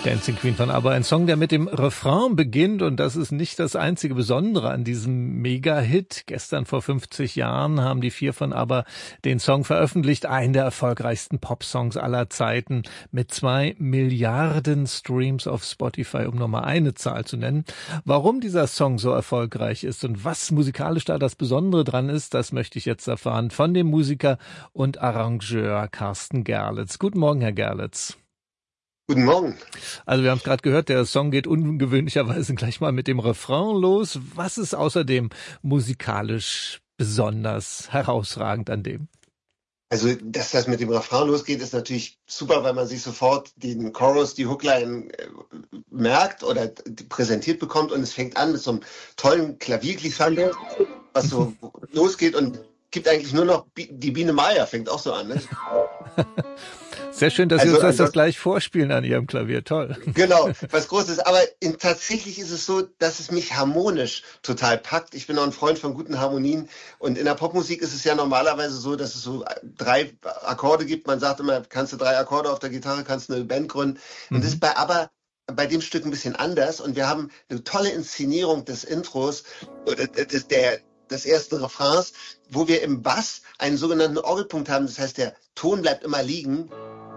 Dancing Queen von ABBA, ein Song, der mit dem Refrain beginnt, und das ist nicht das einzige Besondere an diesem Mega-Hit. Gestern vor 50 Jahren haben die 4 von ABBA den Song veröffentlicht, einen der erfolgreichsten Popsongs aller Zeiten mit 2 Milliarden Streams auf Spotify, um nur mal eine Zahl zu nennen. Warum dieser Song so erfolgreich ist und was musikalisch da das Besondere dran ist, das möchte ich jetzt erfahren von dem Musiker und Arrangeur Carsten Gerlitz. Guten Morgen, Herr Gerlitz. Guten Morgen. Also wir haben es gerade gehört, der Song geht ungewöhnlicherweise gleich mal mit dem Refrain los. Was ist außerdem musikalisch besonders herausragend an dem? Also, dass das mit dem Refrain losgeht, ist natürlich super, weil man sich sofort den Chorus, die Hookline merkt oder präsentiert bekommt, und es fängt an mit so einem tollen Klavierglissando, was so losgeht und gibt eigentlich nur noch die Biene Maya, fängt auch so an, ne? Sehr schön, dass Sie uns das gleich vorspielen an Ihrem Klavier. Toll. Genau, was Großes. Aber tatsächlich ist es so, dass es mich harmonisch total packt. Ich bin auch ein Freund von guten Harmonien. Und in der Popmusik ist es ja normalerweise so, dass es so 3 Akkorde gibt. Man sagt immer, kannst du 3 Akkorde auf der Gitarre, kannst du eine Band gründen. Und das ist bei dem Stück ein bisschen anders. Und wir haben eine tolle Inszenierung des Intros, oder des ersten Refrains, wo wir im Bass einen sogenannten Orgelpunkt haben. Das heißt, der Ton bleibt immer liegen.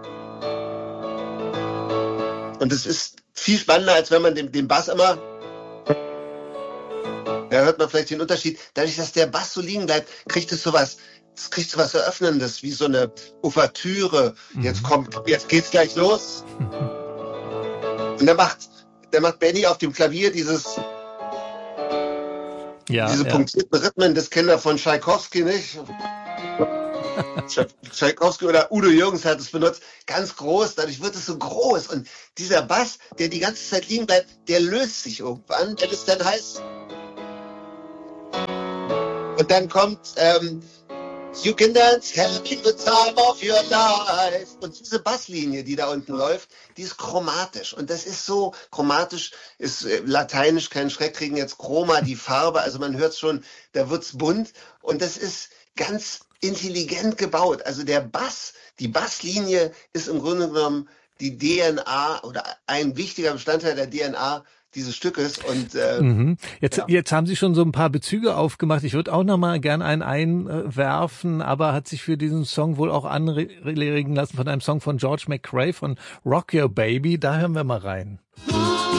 Und es ist viel spannender, als wenn man den Bass immer, da hört man vielleicht den Unterschied, dadurch, dass der Bass so liegen bleibt, kriegt es sowas Eröffnendes, wie so eine Ouvertüre. Jetzt geht's gleich los. Und dann macht Benny auf dem Klavier diese punktierten Rhythmen, das kennen wir von Tschaikowski, nicht? Tschaikowski oder Udo Jürgens hat es benutzt, ganz groß, dadurch wird es so groß, und dieser Bass, der die ganze Zeit liegen bleibt, der löst sich irgendwann, wenn es dann heißt, und dann kommt You can dance, having the time of your life, und diese Basslinie, die da unten läuft, die ist chromatisch, und das ist so chromatisch, ist lateinisch, kein Schreck, kriegen jetzt Chroma, die Farbe, also man hört schon, da wird's bunt, und das ist ganz intelligent gebaut. Also die Basslinie ist im Grunde genommen die DNA oder ein wichtiger Bestandteil der DNA dieses Stückes. Und Jetzt haben Sie schon so ein paar Bezüge aufgemacht. Ich würde auch noch mal gern einen einwerfen, aber hat sich für diesen Song wohl auch anregen lassen von einem Song von George McRae von Rock Your Baby. Da hören wir mal rein.